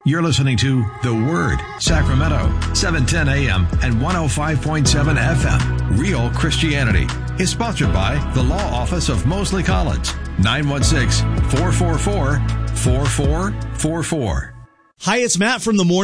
You're listening to The Word, Sacramento, 710 AM and 105.7 FM. Real Christianity is sponsored by the Law Office of Mosley Collins, 916-444-4444. Hi, it's Matt from The Morning